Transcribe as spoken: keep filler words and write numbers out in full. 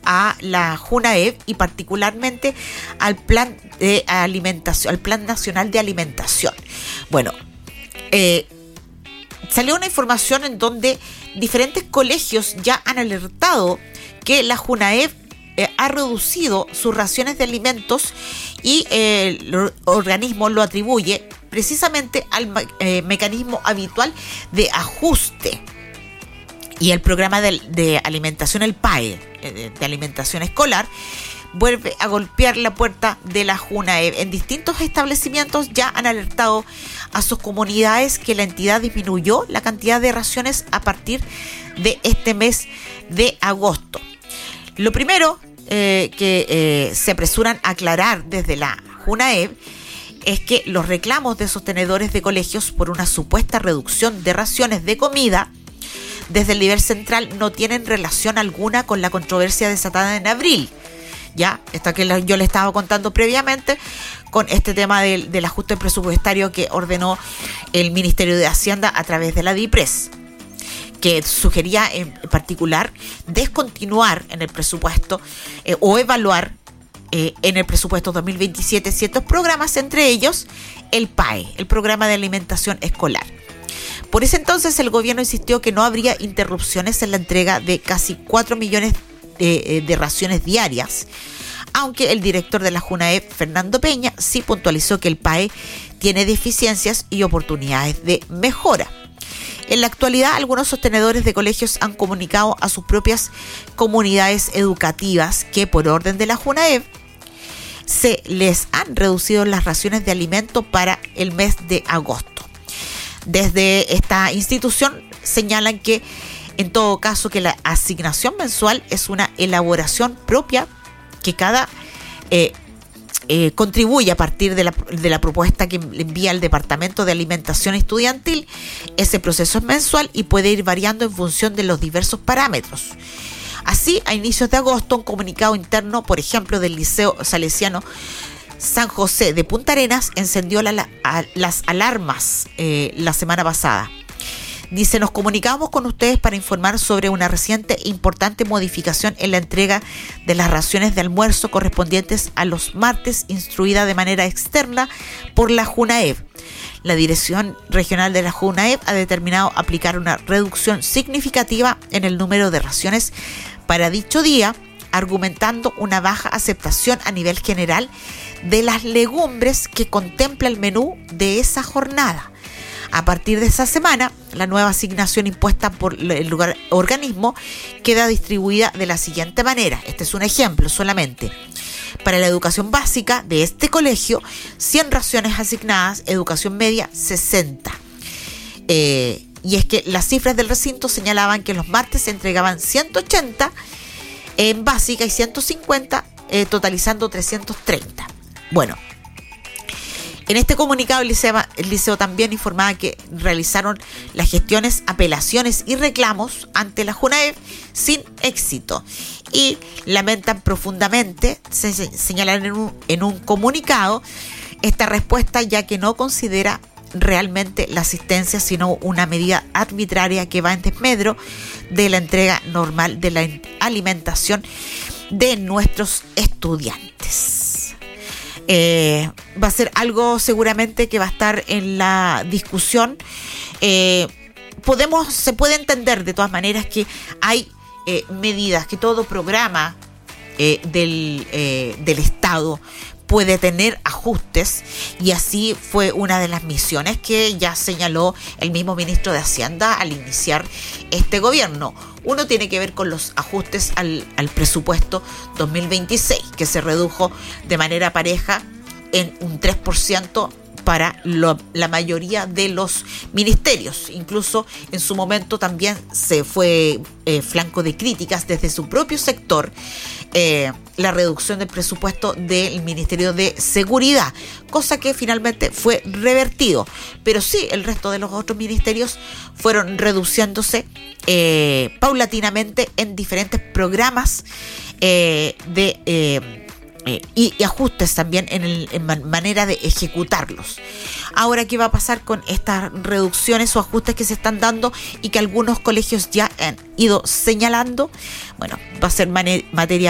a la JUNAEV y particularmente al plan de alimentación, al Plan Nacional de Alimentación. Bueno, eh, salió una información en donde diferentes colegios ya han alertado que la JUNAEV eh, ha reducido sus raciones de alimentos y eh, el organismo lo atribuye precisamente al eh, mecanismo habitual de ajuste y el programa de, de alimentación, el P A E, de, de alimentación escolar, vuelve a golpear la puerta de la JUNAEV. En distintos establecimientos ya han alertado a sus comunidades que la entidad disminuyó la cantidad de raciones a partir de este mes de agosto. Lo primero eh, que eh, se apresuran a aclarar desde la JUNAEV es que los reclamos de sostenedores de colegios por una supuesta reducción de raciones de comida desde el nivel central no tienen relación alguna con la controversia desatada en abril. Ya, esta que yo le estaba contando previamente, con este tema del, del ajuste presupuestario que ordenó el Ministerio de Hacienda a través de la DIPRES, que sugería en particular descontinuar en el presupuesto eh, o evaluar eh, en el presupuesto dos mil veintisiete ciertos programas, entre ellos el P A E, el Programa de Alimentación Escolar. Por ese entonces el gobierno insistió que no habría interrupciones en la entrega de casi cuatro millones de, de raciones diarias, aunque el director de la JUNAEV, Fernando Peña, sí puntualizó que el P A E tiene deficiencias y oportunidades de mejora. En la actualidad, algunos sostenedores de colegios han comunicado a sus propias comunidades educativas que, por orden de la JUNAEV, se les han reducido las raciones de alimento para el mes de agosto. Desde esta institución señalan que, en todo caso, que la asignación mensual es una elaboración propia que cada eh, eh, contribuye a partir de la, de la propuesta que le envía el Departamento de Alimentación Estudiantil. Ese proceso es mensual y puede ir variando en función de los diversos parámetros. Así, a inicios de agosto, un comunicado interno, por ejemplo, del Liceo Salesiano San José de Punta Arenas, encendió la, la, a, las alarmas eh, la semana pasada. Dice: nos comunicamos con ustedes para informar sobre una reciente e importante modificación en la entrega de las raciones de almuerzo correspondientes a los martes, instruida de manera externa por la JUNAEV. La Dirección Regional de la JUNAEV ha determinado aplicar una reducción significativa en el número de raciones para dicho día, argumentando una baja aceptación a nivel general de las legumbres que contempla el menú de esa jornada. A partir de esa semana, la nueva asignación impuesta por el lugar, organismo queda distribuida de la siguiente manera. Este es un ejemplo solamente. Para la educación básica de este colegio, cien raciones asignadas, educación media, sesenta. Eh, y es que las cifras del recinto señalaban que los martes se entregaban ciento ochenta en básica y ciento cincuenta, eh, totalizando trescientos treinta. Bueno, en este comunicado el liceo, el liceo también informaba que realizaron las gestiones, apelaciones y reclamos ante la JUNAEV sin éxito y lamentan profundamente, se señalan en un, en un comunicado, esta respuesta, ya que no considera realmente la asistencia, sino una medida arbitraria que va en desmedro de la entrega normal de la alimentación de nuestros estudiantes. Eh, va a ser algo seguramente que va a estar en la discusión. Eh, podemos, se puede entender de todas maneras que hay eh, medidas, que todo programa eh, del, eh, del Estado puede tener ajustes, y así fue una de las misiones que ya señaló el mismo ministro de Hacienda al iniciar este gobierno. Uno tiene que ver con los ajustes al, al presupuesto dos mil veintiséis, que se redujo de manera pareja en un tres por ciento para lo, la mayoría de los ministerios. Incluso en su momento también se fue eh, flanco de críticas desde su propio sector eh, la reducción del presupuesto del Ministerio de Seguridad, cosa que finalmente fue revertido. Pero sí, el resto de los otros ministerios fueron reduciéndose eh, paulatinamente en diferentes programas eh, de... Eh, Eh, y, y ajustes también en, el, en man, manera de ejecutarlos. Ahora, ¿qué va a pasar con estas reducciones o ajustes que se están dando y que algunos colegios ya han ido señalando? Bueno, va a ser mane- materia